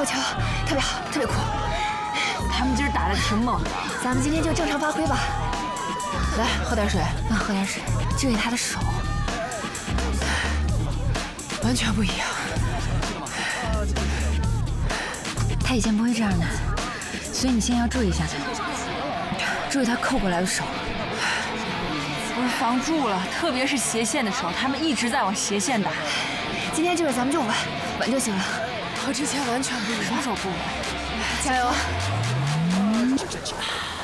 球，特别好，特别酷。 他们今儿打的挺猛的， 咱们今天就正常发挥吧。 来，喝点水。 喝点水。注意他的手， 完全不一样。 他以前不会这样的，所以你现在要注意一下他，注意他扣过来的手。 不是防住了，特别是斜线的时候，他们一直在往斜线打。 今天就是咱们就稳就行了， 和之前完全不一样。什么时候不稳？ 加油！